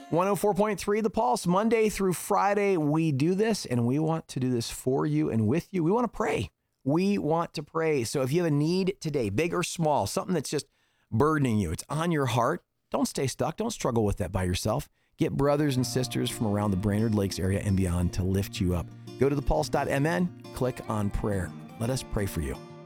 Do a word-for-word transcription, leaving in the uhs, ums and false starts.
one oh four point three The Pulse, Monday through Friday, we do this, and we want to do this for you and with you. We want to pray. We want to pray. So if you have a need today, big or small, something that's just burdening you, it's on your heart, don't stay stuck. Don't struggle with that by yourself. Get brothers and sisters from around the Brainerd Lakes area and beyond to lift you up. Go to the pulse dot m n, click on prayer. Let us pray for you.